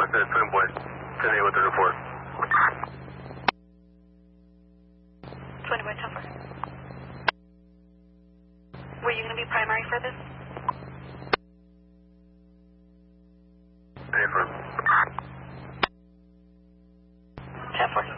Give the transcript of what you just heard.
to Twin Boy. 10-8 with the report. 20 Boy, 10-4. Were you going to be primary for this? Affirm. 10-4.